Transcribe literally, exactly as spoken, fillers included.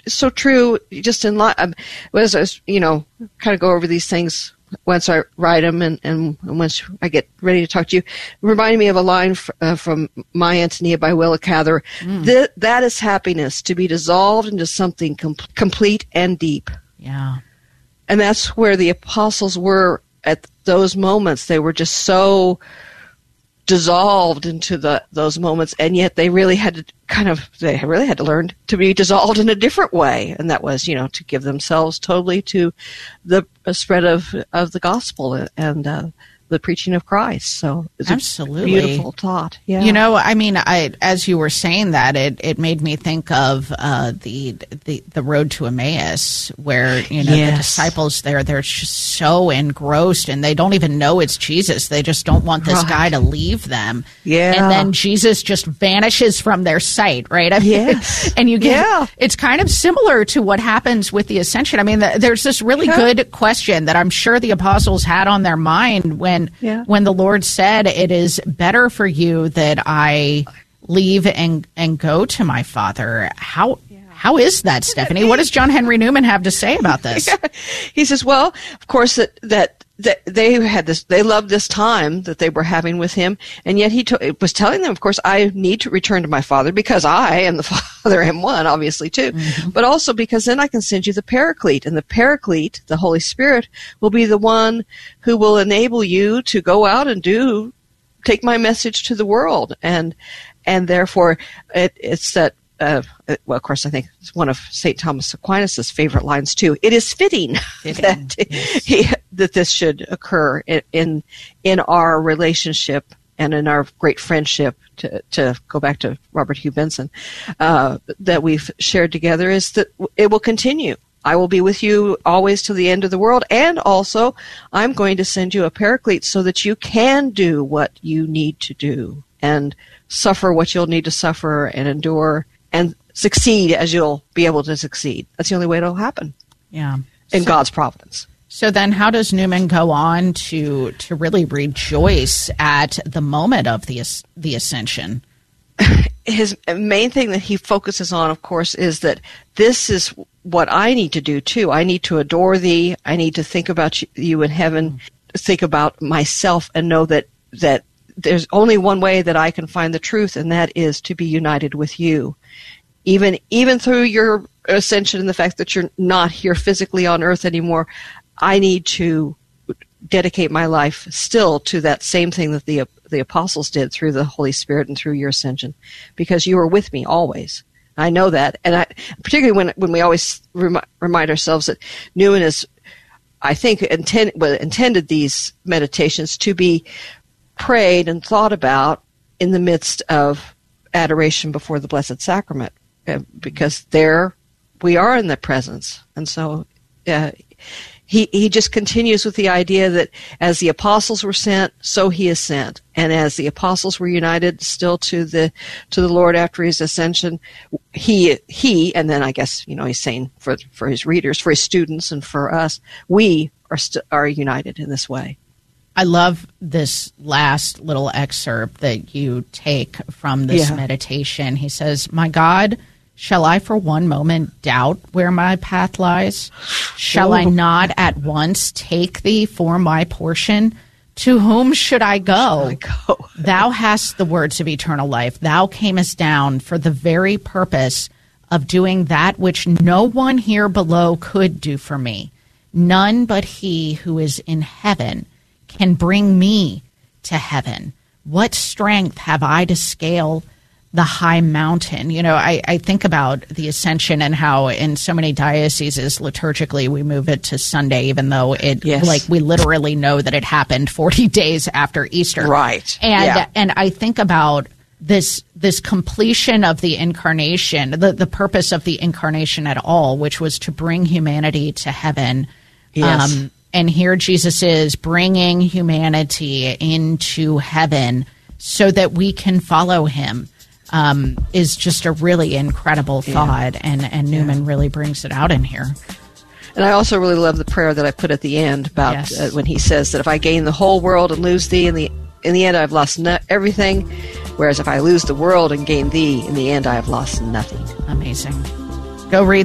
so true. Just in life, um, as I was, you know, kind of go over these things once I write them, and, and, and once I get ready to talk to you, reminding me of a line f- uh, from My Antonia by Willa Cather. Mm. Th- that is happiness, to be dissolved into something com- complete and deep. Yeah. And that's where the apostles were at those moments. They were just so dissolved into the those moments, and yet they really had to kind of, they really had to learn to be dissolved in a different way, and that was, you know, to give themselves totally to the spread of, of the gospel and uh, the preaching of Christ. So it's Absolutely. a beautiful thought. Yeah. You know, I mean, I as you were saying that, it, it made me think of uh, the, the the road to Emmaus, where, you know, yes. the disciples there, they're just so engrossed, and they don't even know it's Jesus. They just don't want this right. guy to leave them. Yeah. And then Jesus just vanishes from their sight, right? I mean, yes. And you get, yeah. it's kind of similar to what happens with the ascension. I mean, the, there's this really yeah. good question that I'm sure the apostles had on their mind when Yeah. when the Lord said, it is better for you that I leave and, and go to my Father. How yeah. how is that, Stephanie? What does John Henry Newman have to say about this? Yeah. He says, well, of course, that, that that they had this, they loved this time that they were having with him, and yet he to, was telling them, of course, I need to return to my Father because I and the Father am one, obviously, too, mm-hmm. but also because then I can send you the Paraclete, and the Paraclete, the Holy Spirit, will be the one who will enable you to go out and do, take my message to the world, and and therefore it, it's that. Uh, well, of course, I think it's one of Saint Thomas Aquinas' favorite lines too. It is fitting, fitting. that yes. he, that this should occur in, in in our relationship and in our great friendship. To to go back to Robert Hugh Benson, uh, that we've shared together, is that it will continue. I will be with you always to the end of the world, and also I'm going to send you a Paraclete so that you can do what you need to do and suffer what you'll need to suffer and endure. And succeed as you'll be able to succeed. That's the only way it'll happen. Yeah. In so, God's providence. So then how does Newman go on to to really rejoice at the moment of the the ascension? His main thing that he focuses on, of course, is that this is what I need to do too. I need to adore thee. I need to think about you in heaven, mm. think about myself, and know that that there's only one way that I can find the truth, and that is to be united with you. Even even through your ascension and the fact that you're not here physically on earth anymore, I need to dedicate my life still to that same thing that the the apostles did through the Holy Spirit and through your ascension, because you are with me always. I know that, and I, particularly when when we always remi- remind ourselves that Newman is, I think, intend, well, intended these meditations to be prayed and thought about in the midst of adoration before the Blessed Sacrament, uh, because there we are in the presence. And so uh, he he just continues with the idea that as the apostles were sent, so he is sent. And as the apostles were united still to the to the Lord after his ascension, he he and then I guess, you know, he's saying for for his readers, for his students, and for us, we are st- are united in this way. I love this last little excerpt that you take from this yeah. meditation. He says, "My God, shall I for one moment doubt where my path lies? Shall Ooh. I not at once take thee for my portion? To whom should I go? Should I go? Thou hast the words of eternal life. Thou camest down for the very purpose of doing that which no one here below could do for me. None but he who is in heaven can bring me to heaven. What strength have I to scale the high mountain?" You know, I, I think about the ascension and how in so many dioceses liturgically we move it to Sunday, even though it yes. like we literally know that it happened forty days after Easter. Right. And yeah. and I think about this this completion of the incarnation, the, the purpose of the incarnation at all, which was to bring humanity to heaven. Yes. Um, and here Jesus is bringing humanity into heaven so that we can follow him, um, is just a really incredible thought. Yeah. And, and Newman yeah. really brings it out in here. And I also really love the prayer that I put at the end about yes. uh, when he says that if I gain the whole world and lose thee, in the in the end I've lost no- everything, whereas if I lose the world and gain thee, in the end I have lost nothing. Amazing. Go read